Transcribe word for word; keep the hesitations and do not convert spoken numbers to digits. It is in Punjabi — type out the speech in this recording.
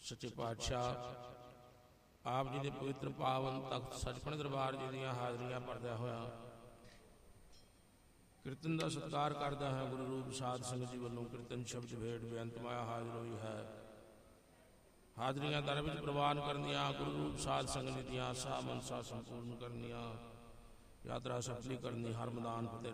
ਸੱਚੇ ਪਾਤਸ਼ਾਹ ਆਪ ਜੀ ਦੇ ਪਵਿੱਤਰ ਪਾਵਨ ਤਖਤ ਸੱਚਖੰਡ ਦਰਬਾਰ ਜੀ ਦੀਆਂ ਹਾਜ਼ਰੀਆਂ ਭਰਦਿਆਂ ਹੋਇਆ ਕੀਰਤਨ ਦਾ ਸਤਿਕਾਰ ਕਰਦਾ ਹੈ। ਗੁਰੂ ਰੂਪ ਸਾਧ ਸੰਗਤ ਜੀ ਵੱਲੋਂ ਕੀਰਤਨ ਸ਼ਬਦ ਭੇਟ ਬੇਅੰਤ ਮਾਇਆ ਹਾਜ਼ਰ ਹੋਈ ਹੈ। ਹਾਜ਼ਰੀਆਂ ਦਰ ਵਿੱਚ ਪ੍ਰਵਾਨ ਕਰਨੀਆਂ, ਗੁਰੂ ਰੂਪ ਸਾਧ ਸੰਗਤ ਦੀਆਂ ਸਾਹ ਮਨਸਾ ਸੰਪੂਰਨ ਕਰਨੀਆਂ, ਯਾਤਰਾ ਸਫਲੀ ਕਰਨੀ, ਹਰ ਮੈਦਾਨ ਫਤਿਹ